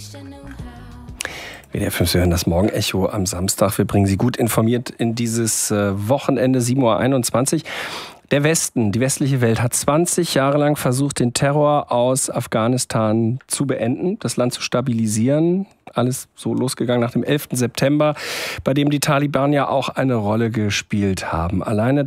WDR 5, Sie hören das Morgenecho am Samstag. Wir bringen Sie gut informiert in dieses Wochenende, 7.21 Uhr. Der Westen, die westliche Welt, hat 20 Jahre lang versucht, den Terror aus Afghanistan zu beenden, das Land zu stabilisieren. Alles so losgegangen nach dem 11. September, bei dem die Taliban ja auch eine Rolle gespielt haben. Alleine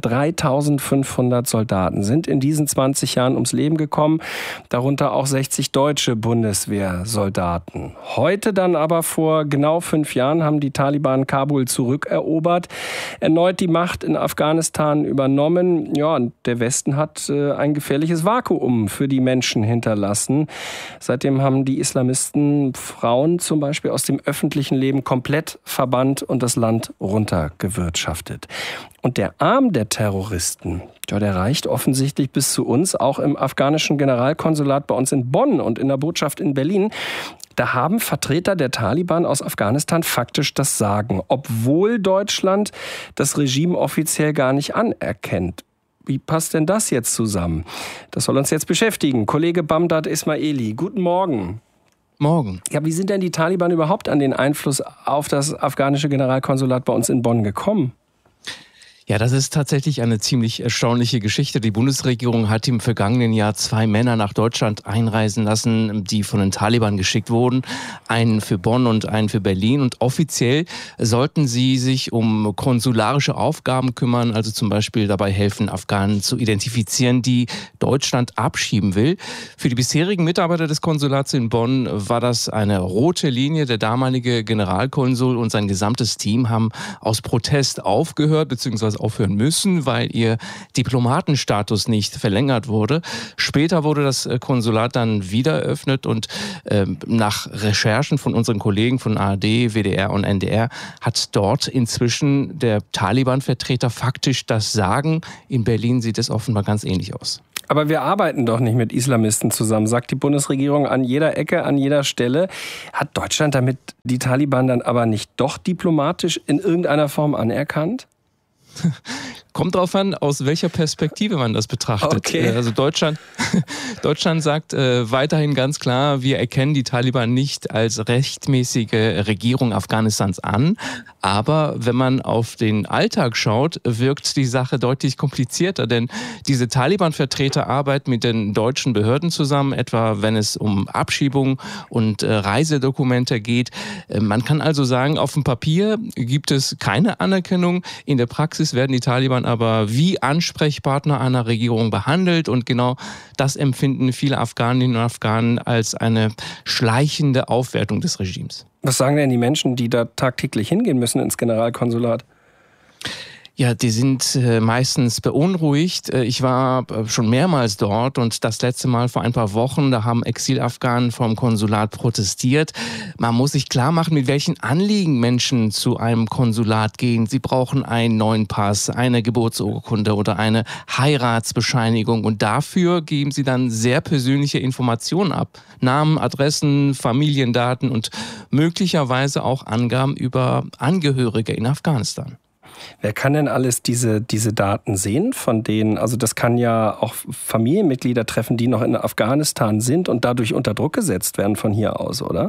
3.500 Soldaten sind in diesen 20 Jahren ums Leben gekommen, darunter auch 60 deutsche Bundeswehrsoldaten. Heute dann aber vor genau 5 Jahren haben die Taliban Kabul zurückerobert, erneut die Macht in Afghanistan übernommen. Ja, und der Westen hat ein gefährliches Vakuum für die Menschen hinterlassen. Seitdem haben die Islamisten Frauen zum Beispiel aus dem öffentlichen Leben komplett verbannt und das Land runtergewirtschaftet. Und der Arm der Terroristen, ja, der reicht offensichtlich bis zu uns, auch im afghanischen Generalkonsulat bei uns in Bonn und in der Botschaft in Berlin. Da haben Vertreter der Taliban aus Afghanistan faktisch das Sagen, obwohl Deutschland das Regime offiziell gar nicht anerkennt. Wie passt denn das jetzt zusammen? Das soll uns jetzt beschäftigen. Kollege Bamdad Ismaili, guten Morgen. Morgen. Ja, wie sind denn die Taliban überhaupt an den Einfluss auf das afghanische Generalkonsulat bei uns in Bonn gekommen? Ja, das ist tatsächlich eine ziemlich erstaunliche Geschichte. Die Bundesregierung hat im vergangenen Jahr 2 Männer nach Deutschland einreisen lassen, die von den Taliban geschickt wurden. Einen für Bonn und einen für Berlin. Und offiziell sollten sie sich um konsularische Aufgaben kümmern, also zum Beispiel dabei helfen, Afghanen zu identifizieren, die Deutschland abschieben will. Für die bisherigen Mitarbeiter des Konsulats in Bonn war das eine rote Linie. Der damalige Generalkonsul und sein gesamtes Team haben aus Protest aufgehört, beziehungsweise aufhören müssen, weil ihr Diplomatenstatus nicht verlängert wurde. Später wurde das Konsulat dann wieder eröffnet und nach Recherchen von unseren Kollegen von ARD, WDR und NDR hat dort inzwischen der Taliban-Vertreter faktisch das Sagen. In Berlin sieht es offenbar ganz ähnlich aus. Aber wir arbeiten doch nicht mit Islamisten zusammen, sagt die Bundesregierung an jeder Ecke, an jeder Stelle. Hat Deutschland damit die Taliban dann aber nicht doch diplomatisch in irgendeiner Form anerkannt? Kommt drauf an, aus welcher Perspektive man das betrachtet. Okay. Also Deutschland sagt weiterhin ganz klar, wir erkennen die Taliban nicht als rechtmäßige Regierung Afghanistans an. Aber wenn man auf den Alltag schaut, wirkt die Sache deutlich komplizierter. Denn diese Taliban-Vertreter arbeiten mit den deutschen Behörden zusammen, etwa wenn es um Abschiebung und Reisedokumente geht. Man kann also sagen, auf dem Papier gibt es keine Anerkennung. In der Praxis werden die Taliban aber wie Ansprechpartner einer Regierung behandelt und genau das empfinden viele Afghaninnen und Afghanen als eine schleichende Aufwertung des Regimes. Was sagen denn die Menschen, die da tagtäglich hingehen müssen ins Generalkonsulat? Ja, die sind meistens beunruhigt. Ich war schon mehrmals dort und das letzte Mal vor ein paar Wochen, da haben Exilafghanen vom Konsulat protestiert. Man muss sich klar machen, mit welchen Anliegen Menschen zu einem Konsulat gehen. Sie brauchen einen neuen Pass, eine Geburtsurkunde oder eine Heiratsbescheinigung und dafür geben sie dann sehr persönliche Informationen ab. Namen, Adressen, Familiendaten und möglicherweise auch Angaben über Angehörige in Afghanistan. Wer kann denn alles diese Daten sehen von denen? Also das kann ja auch Familienmitglieder treffen, die noch in Afghanistan sind und dadurch unter Druck gesetzt werden von hier aus, oder?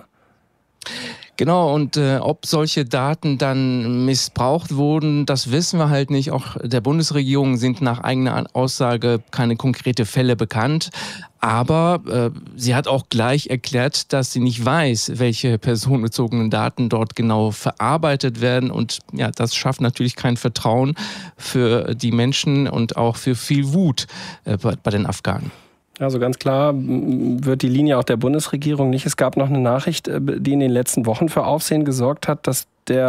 Genau, und ob solche Daten dann missbraucht wurden, das wissen wir halt nicht. Auch der Bundesregierung sind nach eigener Aussage keine konkreten Fälle bekannt. Aber sie hat auch gleich erklärt, dass sie nicht weiß, welche personenbezogenen Daten dort genau verarbeitet werden. Und ja, das schafft natürlich kein Vertrauen für die Menschen und auch für viel Wut bei den Afghanen. Also ganz klar wird die Linie auch der Bundesregierung nicht. Es gab noch eine Nachricht, die in den letzten Wochen für Aufsehen gesorgt hat, dass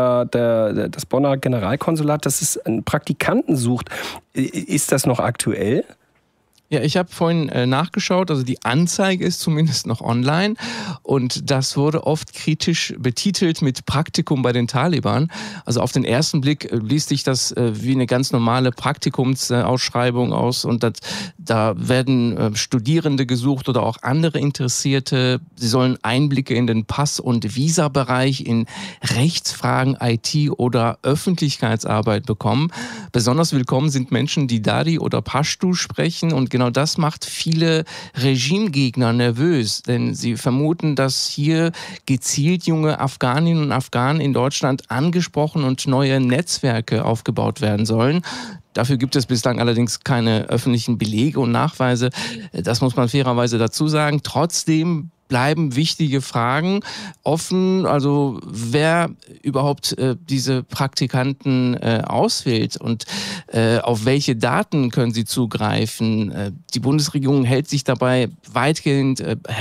das Bonner Generalkonsulat, dass es einen Praktikanten sucht. Ist das noch aktuell? Ja, ich habe vorhin nachgeschaut, also die Anzeige ist zumindest noch online und das wurde oft kritisch betitelt mit Praktikum bei den Taliban. Also auf den ersten Blick liest sich das wie eine ganz normale Praktikumsausschreibung aus und da werden Studierende gesucht oder auch andere Interessierte. Sie sollen Einblicke in den Pass- und Visabereich, in Rechtsfragen, IT oder Öffentlichkeitsarbeit bekommen. Besonders willkommen sind Menschen, die Dari oder Pashtu sprechen und genau das macht viele Regimegegner nervös, denn sie vermuten, dass hier gezielt junge Afghaninnen und Afghanen in Deutschland angesprochen und neue Netzwerke aufgebaut werden sollen. Dafür gibt es bislang allerdings keine öffentlichen Belege und Nachweise. Das muss man fairerweise dazu sagen. Trotzdem bleiben wichtige Fragen offen, also wer überhaupt diese Praktikanten auswählt und auf welche Daten können sie zugreifen. Die Bundesregierung hält sich dabei weitgehend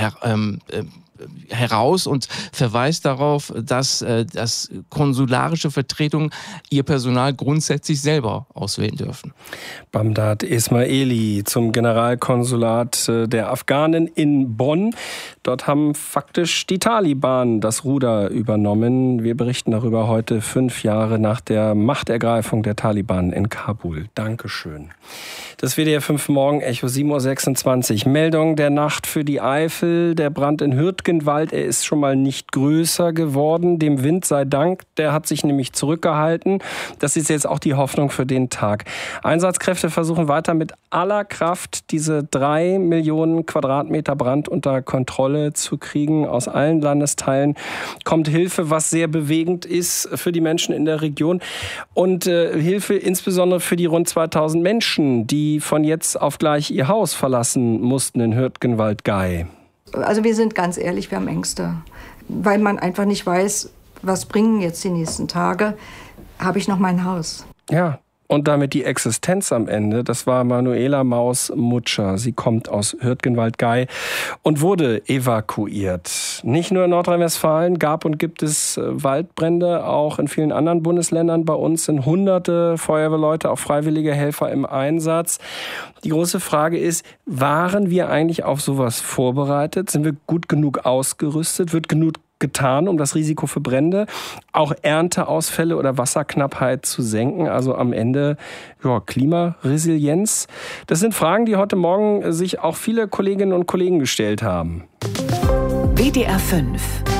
heraus und verweist darauf, dass konsularische Vertretungen ihr Personal grundsätzlich selber auswählen dürfen. Bamdad Esmaili zum Generalkonsulat der Afghanen in Bonn. Dort haben faktisch die Taliban das Ruder übernommen. Wir berichten darüber heute 5 Jahre nach der Machtergreifung der Taliban in Kabul. Dankeschön. Das WDR 5 Morgen-Echo, 7.26 Uhr. Meldung der Nacht für die Eifel. Der Brand in Hürtgenwald, er ist schon mal nicht größer geworden. Dem Wind sei Dank, der hat sich nämlich zurückgehalten. Das ist jetzt auch die Hoffnung für den Tag. Einsatzkräfte versuchen weiter mit aller Kraft, diese 3 Millionen Quadratmeter Brand unter Kontrolle zu kriegen. Aus allen Landesteilen kommt Hilfe, was sehr bewegend ist für die Menschen in der Region. Und Hilfe insbesondere für die rund 2000 Menschen, die von jetzt auf gleich ihr Haus verlassen mussten in Hürtgenwald-Gei. Also wir sind ganz ehrlich, wir haben Ängste, weil man einfach nicht weiß, was bringen jetzt die nächsten Tage. Habe ich noch mein Haus? Ja. Und damit die Existenz am Ende, das war Manuela Maus-Mutscher. Sie kommt aus Hürtgenwald-Gei und wurde evakuiert. Nicht nur in Nordrhein-Westfalen gab und gibt es Waldbrände, auch in vielen anderen Bundesländern. Bei uns sind hunderte Feuerwehrleute, auch freiwillige Helfer im Einsatz. Die große Frage ist, waren wir eigentlich auf sowas vorbereitet? Sind wir gut genug ausgerüstet? Wird genug getan, um das Risiko für Brände, auch Ernteausfälle oder Wasserknappheit zu senken? Also am Ende Klimaresilienz. Das sind Fragen, die heute Morgen sich auch viele Kolleginnen und Kollegen gestellt haben. WDR 5.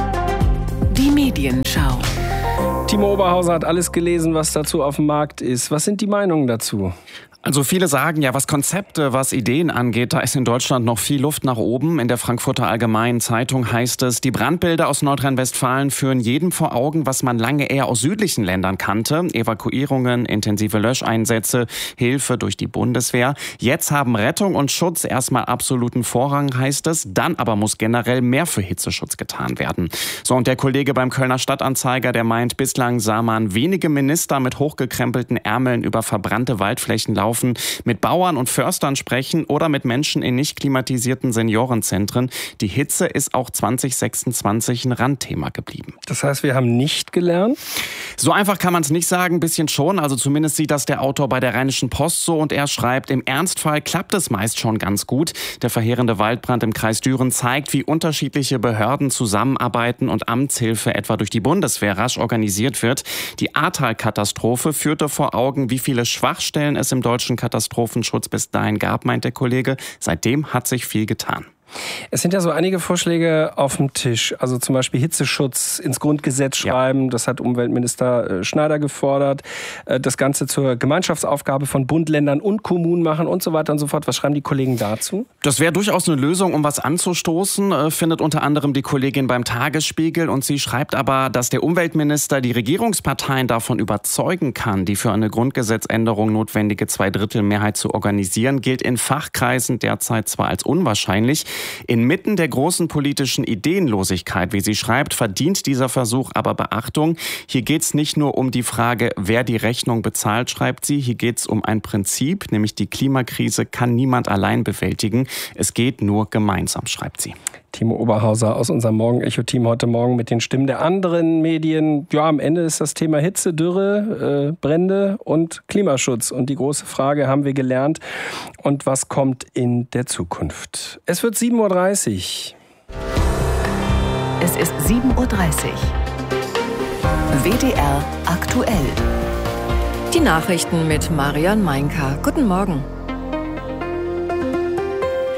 Die Medienschau. Timo Oberhauser hat alles gelesen, was dazu auf dem Markt ist. Was sind die Meinungen dazu? Also viele sagen ja, was Konzepte, was Ideen angeht, da ist in Deutschland noch viel Luft nach oben. In der Frankfurter Allgemeinen Zeitung heißt es, die Brandbilder aus Nordrhein-Westfalen führen jedem vor Augen, was man lange eher aus südlichen Ländern kannte. Evakuierungen, intensive Löscheinsätze, Hilfe durch die Bundeswehr. Jetzt haben Rettung und Schutz erstmal absoluten Vorrang, heißt es. Dann aber muss generell mehr für Hitzeschutz getan werden. So, und der Kollege beim Kölner Stadtanzeiger, der meint, bislang sah man wenige Minister mit hochgekrempelten Ärmeln über verbrannte Waldflächen laufen, mit Bauern und Förstern sprechen oder mit Menschen in nicht klimatisierten Seniorenzentren. Die Hitze ist auch 2026 ein Randthema geblieben. Das heißt, wir haben nicht gelernt? So einfach kann man es nicht sagen, ein bisschen schon. Also zumindest sieht das der Autor bei der Rheinischen Post so und er schreibt, im Ernstfall klappt es meist schon ganz gut. Der verheerende Waldbrand im Kreis Düren zeigt, wie unterschiedliche Behörden zusammenarbeiten und Amtshilfe etwa durch die Bundeswehr rasch organisiert wird. Die Ahrtal-Katastrophe führte vor Augen, wie viele Schwachstellen es im deutschen Katastrophenschutz bis dahin gab, meint der Kollege. Seitdem hat sich viel getan. Es sind ja so einige Vorschläge auf dem Tisch. Also zum Beispiel Hitzeschutz ins Grundgesetz schreiben. Ja. Das hat Umweltminister Schneider gefordert. Das Ganze zur Gemeinschaftsaufgabe von Bund, Ländern und Kommunen machen und so weiter und so fort. Was schreiben die Kollegen dazu? Das wäre durchaus eine Lösung, um was anzustoßen, findet unter anderem die Kollegin beim Tagesspiegel. Und sie schreibt aber, dass der Umweltminister die Regierungsparteien davon überzeugen kann, die für eine Grundgesetzänderung notwendige 2/3 zu organisieren, gilt in Fachkreisen derzeit zwar als unwahrscheinlich. Inmitten der großen politischen Ideenlosigkeit, wie sie schreibt, verdient dieser Versuch aber Beachtung. Hier geht es nicht nur um die Frage, wer die Rechnung bezahlt, schreibt sie. Hier geht es um ein Prinzip, nämlich die Klimakrise kann niemand allein bewältigen. Es geht nur gemeinsam, schreibt sie. Timo Oberhauser aus unserem Morgen-Echo-Team heute Morgen mit den Stimmen der anderen Medien. Ja, am Ende ist das Thema Hitze, Dürre, Brände und Klimaschutz. Und die große Frage, haben wir gelernt und was kommt in der Zukunft? Es wird 7.30 Uhr. Es ist 7.30 Uhr. WDR aktuell. Die Nachrichten mit Marion Meinka. Guten Morgen.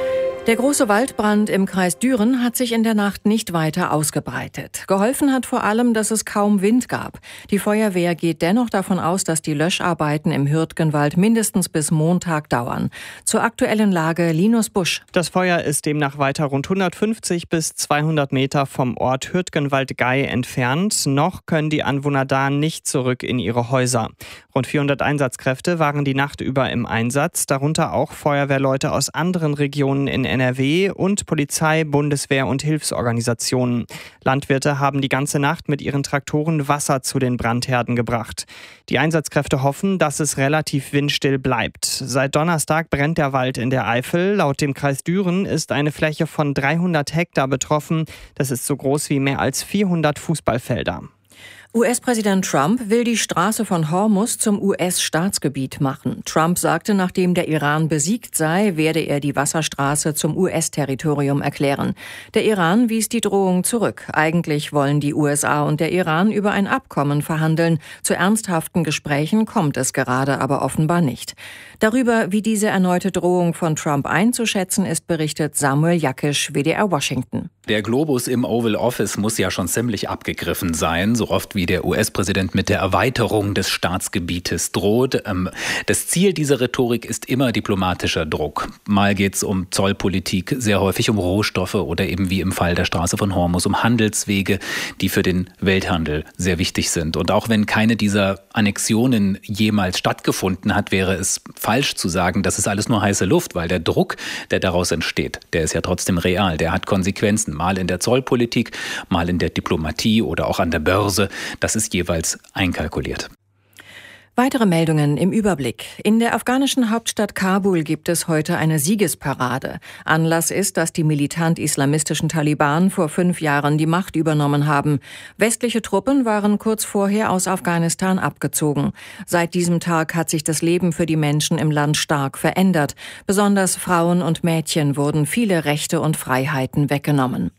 Der große Waldbrand im Kreis Düren hat sich in der Nacht nicht weiter ausgebreitet. Geholfen hat vor allem, dass es kaum Wind gab. Die Feuerwehr geht dennoch davon aus, dass die Löscharbeiten im Hürtgenwald mindestens bis Montag dauern. Zur aktuellen Lage Linus Busch. Das Feuer ist demnach weiter rund 150 bis 200 Meter vom Ort Hürtgenwald-Gei entfernt. Noch können die Anwohner da nicht zurück in ihre Häuser. Rund 400 Einsatzkräfte waren die Nacht über im Einsatz, darunter auch Feuerwehrleute aus anderen Regionen in NRW und Polizei, Bundeswehr und Hilfsorganisationen. Landwirte haben die ganze Nacht mit ihren Traktoren Wasser zu den Brandherden gebracht. Die Einsatzkräfte hoffen, dass es relativ windstill bleibt. Seit Donnerstag brennt der Wald in der Eifel. Laut dem Kreis Düren ist eine Fläche von 300 Hektar betroffen. Das ist so groß wie mehr als 400 Fußballfelder. US-Präsident Trump will die Straße von Hormuz zum US-Staatsgebiet machen. Trump sagte, nachdem der Iran besiegt sei, werde er die Wasserstraße zum US-Territorium erklären. Der Iran wies die Drohung zurück. Eigentlich wollen die USA und der Iran über ein Abkommen verhandeln. Zu ernsthaften Gesprächen kommt es gerade aber offenbar nicht. Darüber, wie diese erneute Drohung von Trump einzuschätzen ist, berichtet Samuel Jakisch, WDR Washington. Der Globus im Oval Office muss ja schon ziemlich abgegriffen sein, so oft wie der US-Präsident mit der Erweiterung des Staatsgebietes droht. Das Ziel dieser Rhetorik ist immer diplomatischer Druck. Mal geht es um Zollpolitik, sehr häufig um Rohstoffe oder eben wie im Fall der Straße von Hormuz um Handelswege, die für den Welthandel sehr wichtig sind. Und auch wenn keine dieser Annexionen jemals stattgefunden hat, wäre es falsch zu sagen, das ist alles nur heiße Luft, weil der Druck, der daraus entsteht, der ist ja trotzdem real, der hat Konsequenzen. Mal in der Zollpolitik, mal in der Diplomatie oder auch an der Börse. Das ist jeweils einkalkuliert. Weitere Meldungen im Überblick. In der afghanischen Hauptstadt Kabul gibt es heute eine Siegesparade. Anlass ist, dass die militant-islamistischen Taliban vor 5 Jahren die Macht übernommen haben. Westliche Truppen waren kurz vorher aus Afghanistan abgezogen. Seit diesem Tag hat sich das Leben für die Menschen im Land stark verändert. Besonders Frauen und Mädchen wurden viele Rechte und Freiheiten weggenommen.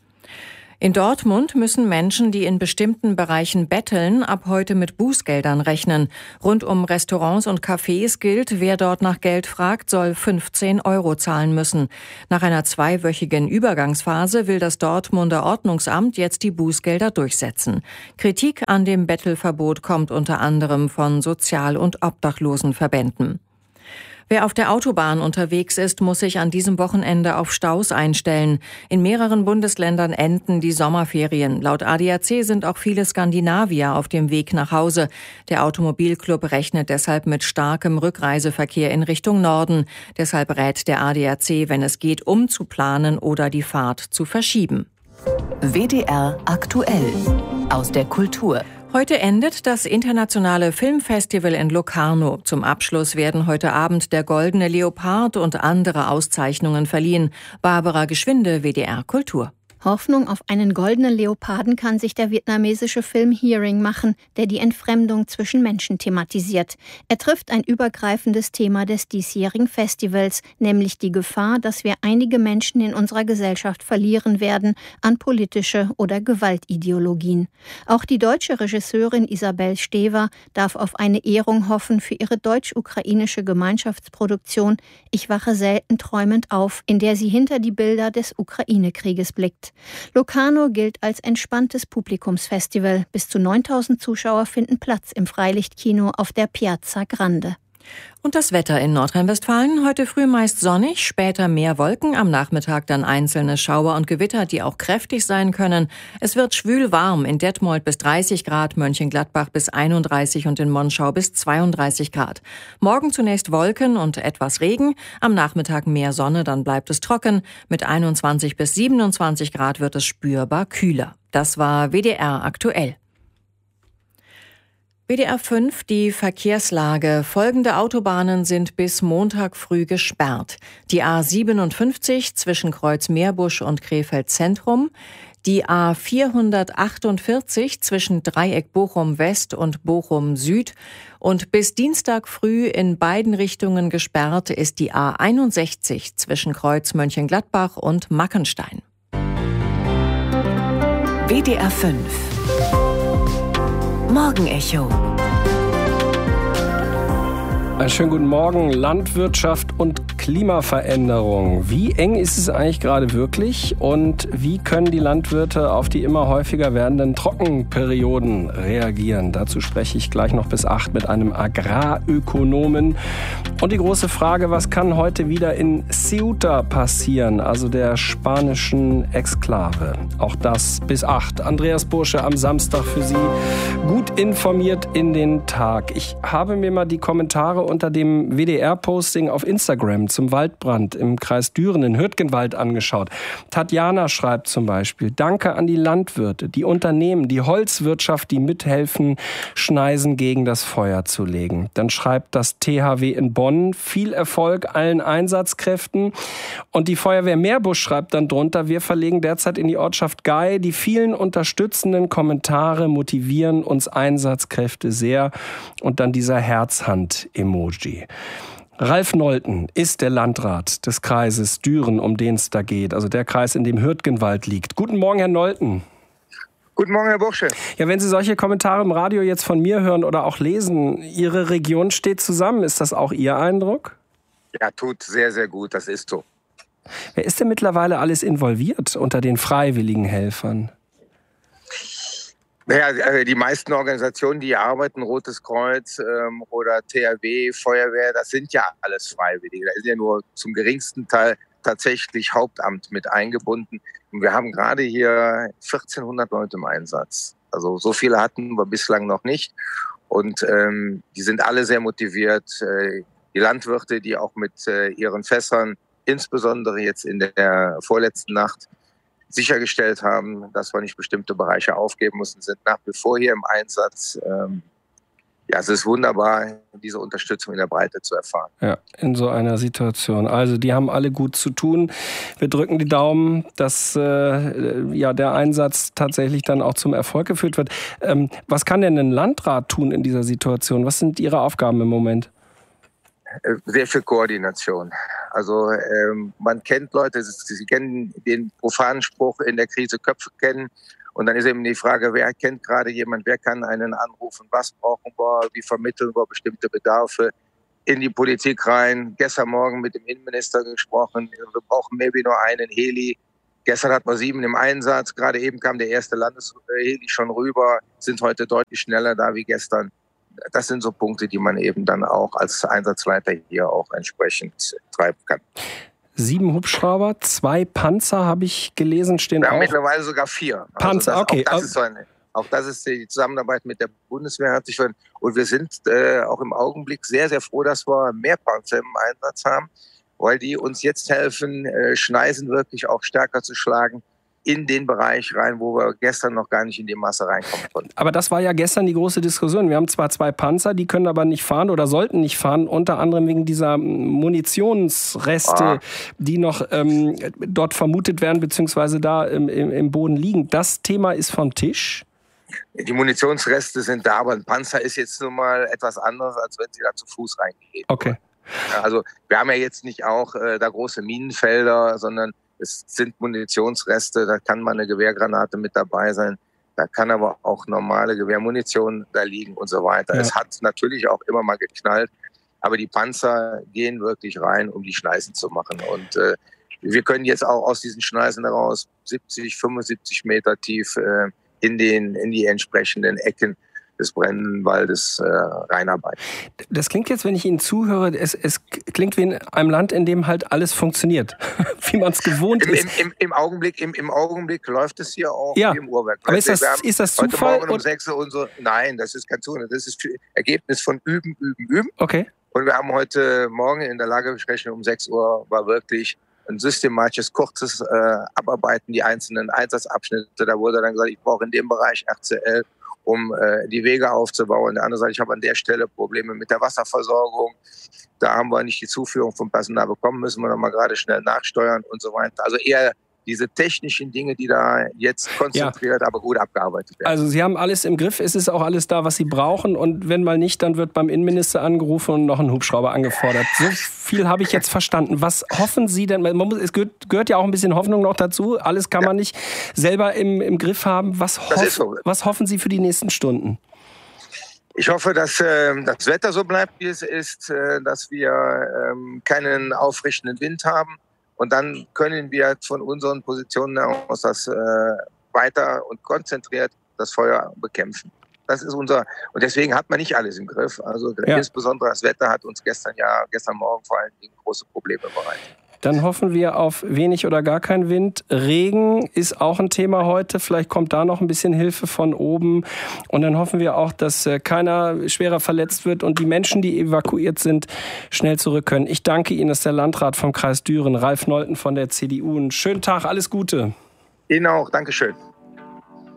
In Dortmund müssen Menschen, die in bestimmten Bereichen betteln, ab heute mit Bußgeldern rechnen. Rund um Restaurants und Cafés gilt, wer dort nach Geld fragt, soll 15 € zahlen müssen. Nach einer 2-wöchigen Übergangsphase will das Dortmunder Ordnungsamt jetzt die Bußgelder durchsetzen. Kritik an dem Bettelverbot kommt unter anderem von Sozial- und Obdachlosenverbänden. Wer auf der Autobahn unterwegs ist, muss sich an diesem Wochenende auf Staus einstellen. In mehreren Bundesländern enden die Sommerferien. Laut ADAC sind auch viele Skandinavier auf dem Weg nach Hause. Der Automobilclub rechnet deshalb mit starkem Rückreiseverkehr in Richtung Norden. Deshalb rät der ADAC, wenn es geht, umzuplanen oder die Fahrt zu verschieben. WDR aktuell aus der Kultur. Heute endet das internationale Filmfestival in Locarno. Zum Abschluss werden heute Abend der Goldene Leopard und andere Auszeichnungen verliehen. Barbara Geschwinde, WDR Kultur. Hoffnung auf einen goldenen Leoparden kann sich der vietnamesische Film Hearing machen, der die Entfremdung zwischen Menschen thematisiert. Er trifft ein übergreifendes Thema des diesjährigen Festivals, nämlich die Gefahr, dass wir einige Menschen in unserer Gesellschaft verlieren werden an politische oder Gewaltideologien. Auch die deutsche Regisseurin Isabel Stever darf auf eine Ehrung hoffen für ihre deutsch-ukrainische Gemeinschaftsproduktion Ich wache selten träumend auf, in der sie hinter die Bilder des Ukraine-Krieges blickt. Locarno gilt als entspanntes Publikumsfestival. Bis zu 9.000 Zuschauer finden Platz im Freilichtkino auf der Piazza Grande. Und das Wetter in Nordrhein-Westfalen. Heute früh meist sonnig, später mehr Wolken, am Nachmittag dann einzelne Schauer und Gewitter, die auch kräftig sein können. Es wird schwül warm, in Detmold bis 30 Grad, Mönchengladbach bis 31 und in Monschau bis 32 Grad. Morgen zunächst Wolken und etwas Regen, am Nachmittag mehr Sonne, dann bleibt es trocken. Mit 21 bis 27 Grad wird es spürbar kühler. Das war WDR aktuell. WDR 5, die Verkehrslage. Folgende Autobahnen sind bis Montag früh gesperrt. Die A57 zwischen Kreuz-Meerbusch und Krefeld Zentrum, die A448 zwischen Dreieck Bochum West und Bochum Süd und bis Dienstag früh in beiden Richtungen gesperrt ist die A61 zwischen Kreuz Mönchengladbach und Mackenstein. WDR 5 Morgenecho. Einen schönen guten Morgen. Landwirtschaft und Klimaveränderung. Wie eng ist es eigentlich gerade wirklich und wie können die Landwirte auf die immer häufiger werdenden Trockenperioden reagieren? Dazu spreche ich gleich noch bis 8 mit einem Agrarökonomen. Und die große Frage, was kann heute wieder in Ceuta passieren, also der spanischen Exklave? Auch das bis 8. Andreas Bursche am Samstag für Sie gut informiert in den Tag. Ich habe mir mal die Kommentare unter dem WDR-Posting auf Instagram zum Waldbrand im Kreis Düren in Hürtgenwald angeschaut. Tatjana schreibt zum Beispiel: Danke an die Landwirte, die Unternehmen, die Holzwirtschaft, die mithelfen, Schneisen gegen das Feuer zu legen. Dann schreibt das THW in Bonn: Viel Erfolg allen Einsatzkräften. Und die Feuerwehr Meerbusch schreibt dann drunter: Wir verlegen derzeit in die Ortschaft Gei. Die vielen unterstützenden Kommentare motivieren uns Einsatzkräfte sehr. Und dann dieser Herzhand-Emoji. Ralf Nolten ist der Landrat des Kreises Düren, um den es da geht. Also der Kreis, in dem Hürtgenwald liegt. Guten Morgen, Herr Nolten. Guten Morgen, Herr Bursche. Ja, wenn Sie solche Kommentare im Radio jetzt von mir hören oder auch lesen, Ihre Region steht zusammen. Ist das auch Ihr Eindruck? Ja, tut sehr, sehr gut. Das ist so. Wer ist denn mittlerweile alles involviert unter den freiwilligen Helfern? Naja, die meisten Organisationen, die hier arbeiten, Rotes Kreuz oder THW, Feuerwehr, das sind ja alles Freiwillige. Da ist ja nur zum geringsten Teil tatsächlich Hauptamt mit eingebunden. Und wir haben gerade hier 1400 Leute im Einsatz. Also so viele hatten wir bislang noch nicht. Und die sind alle sehr motiviert. Die Landwirte, die auch mit ihren Fässern, insbesondere jetzt in der vorletzten Nacht, sichergestellt haben, dass wir nicht bestimmte Bereiche aufgeben mussten, sind nach wie vor hier im Einsatz. Ja, es ist wunderbar, diese Unterstützung in der Breite zu erfahren. Ja, in so einer Situation. Also die haben alle gut zu tun. Wir drücken die Daumen, dass der Einsatz tatsächlich dann auch zum Erfolg geführt wird. Was kann denn ein Landrat tun in dieser Situation? Was sind Ihre Aufgaben im Moment? Sehr viel Koordination. Also man kennt Leute, sie kennen den profanen Spruch, in der Krise Köpfe kennen. Und dann ist eben die Frage, wer kennt gerade jemand, wer kann einen anrufen, was brauchen wir, wie vermitteln wir bestimmte Bedarfe in die Politik rein. Gestern Morgen mit dem Innenminister gesprochen, wir brauchen maybe nur einen Heli. Gestern hatten wir 7 im Einsatz, gerade eben kam der erste Landesheli schon rüber, sind heute deutlich schneller da wie gestern. Das sind so Punkte, die man eben dann auch als Einsatzleiter hier auch entsprechend treiben kann. 7 Hubschrauber, 2 Panzer, habe ich gelesen, stehen auch. Ja, mittlerweile sogar 4. Panzer, also okay. Auch das ist die Zusammenarbeit mit der Bundeswehr. Hat sich schon, und wir sind auch im Augenblick sehr, sehr froh, dass wir mehr Panzer im Einsatz haben, weil die uns jetzt helfen, Schneisen wirklich auch stärker zu schlagen in den Bereich rein, wo wir gestern noch gar nicht in die Masse reinkommen konnten. Aber das war ja gestern die große Diskussion. Wir haben zwar 2 Panzer, die können aber nicht fahren oder sollten nicht fahren, unter anderem wegen dieser Munitionsreste, die noch dort vermutet werden, beziehungsweise da im Boden liegen. Das Thema ist vom Tisch. Die Munitionsreste sind da, aber ein Panzer ist jetzt nun mal etwas anderes, als wenn sie da zu Fuß reingehen. Okay. Also wir haben ja jetzt nicht auch da große Minenfelder, sondern es sind Munitionsreste, da kann mal eine Gewehrgranate mit dabei sein, da kann aber auch normale Gewehrmunition da liegen und so weiter. Ja. Es hat natürlich auch immer mal geknallt, aber die Panzer gehen wirklich rein, um die Schneisen zu machen. Und wir können jetzt auch aus diesen Schneisen heraus 70, 75 Meter tief in die entsprechenden Ecken des brennenden Waldes reinarbeiten. Das klingt jetzt, wenn ich Ihnen zuhöre, es klingt wie in einem Land, in dem halt alles funktioniert, wie man es gewohnt ist. Im Augenblick läuft es hier auch wie im Uhrwerk. Aber ist das Zufall? Heute Morgen um 6 Uhr nein, das ist kein Zufall. Das ist Ergebnis von Üben. Okay. Und wir haben heute Morgen in der Lagebesprechung um 6 Uhr war wirklich ein systematisches, kurzes Abarbeiten, die einzelnen Einsatzabschnitte. Da wurde dann gesagt, ich brauche in dem Bereich RCL, um die Wege aufzubauen. Der andere sagt, ich habe an der Stelle Probleme mit der Wasserversorgung. Da haben wir nicht die Zuführung vom Personal bekommen, müssen wir noch mal gerade schnell nachsteuern und so weiter. Also eher diese technischen Dinge, die da jetzt konzentriert, aber gut abgearbeitet werden. Also Sie haben alles im Griff, es ist auch alles da, was Sie brauchen, und wenn mal nicht, dann wird beim Innenminister angerufen und noch ein Hubschrauber angefordert. So viel habe ich jetzt verstanden. Was hoffen Sie denn? Es gehört ja auch ein bisschen Hoffnung noch dazu. Alles kann man nicht selber im Griff haben. Was hoffen Sie für die nächsten Stunden? Ich hoffe, dass das Wetter so bleibt, wie es ist, dass wir keinen aufrichtenden Wind haben. Und dann können wir von unseren Positionen aus das weiter und konzentriert das Feuer bekämpfen. Das ist und deswegen hat man nicht alles im Griff. Also insbesondere das Wetter hat uns gestern Morgen vor allen Dingen große Probleme bereitet. Dann hoffen wir auf wenig oder gar keinen Wind. Regen ist auch ein Thema heute. Vielleicht kommt da noch ein bisschen Hilfe von oben. Und dann hoffen wir auch, dass keiner schwerer verletzt wird und die Menschen, die evakuiert sind, schnell zurück können. Ich danke Ihnen, das ist der Landrat vom Kreis Düren, Ralf Nolten von der CDU. Einen schönen Tag, alles Gute. Ihnen auch, Dankeschön.